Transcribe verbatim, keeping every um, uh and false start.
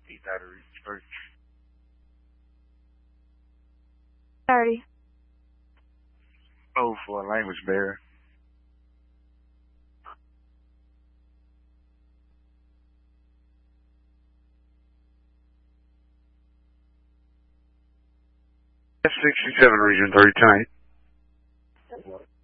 Eat that or eat first. Sorry. Oh, for a language barrier. F sixty-seven region thirty tonight.